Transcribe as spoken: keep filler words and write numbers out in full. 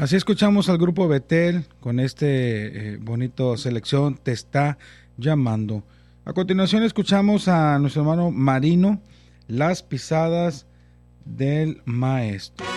Así escuchamos al grupo Betel con este eh, bonito selección, Te está llamando. A continuación escuchamos a nuestro hermano Marino, Las pisadas del maestro.